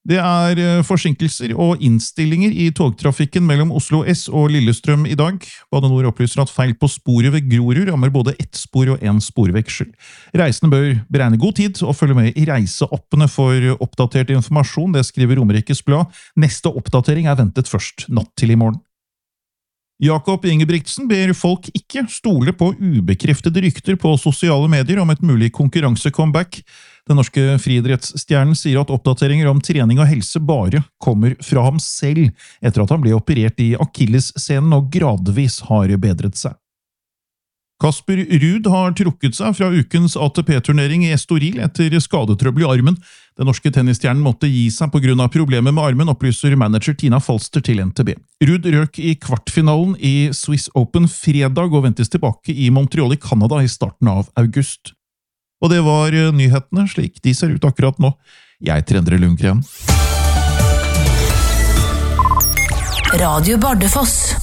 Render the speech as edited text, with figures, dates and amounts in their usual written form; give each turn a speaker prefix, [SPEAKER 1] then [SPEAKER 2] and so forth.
[SPEAKER 1] Det forsinkelser og innstillinger i togtrafikken mellom Oslo S og Lillestrøm i dag. Bane Nor opplyser at feil på sporet ved Grorud rammer både ett spor og en sporveksel. Reisende bør beregne god tid og følge med i reiseappene for oppdatert informasjon, det skriver Romerikes Blad. Neste oppdatering ventet først natt til i morgen. Jakob Ingebrigtsen ber folk ikke stole på ubekreftede rykter på sosiale medier om et mulig konkurransecomeback. Den norske friidrettsstjernen sier at oppdateringer om trening og helse bare kommer fra ham selv, etter at han ble operert i Achillessenen og gradvis har bedret seg. Kasper Ruud har trukket seg fra ukens ATP-turnering i Estoril etter skadetrøbbel i armen. Den norske tennisstjernen måtte gi seg på grunn av problemer med armen, opplyser manager Tina Falster til NTB. Ruud røk i kvartfinalen i Swiss Open fredag og ventes tilbake i Montreal i Canada i starten av august. Og det var nyhetene slik de ser ut akkurat nå. Jeg heter Endre Lundgren.
[SPEAKER 2] Radio Bardufoss.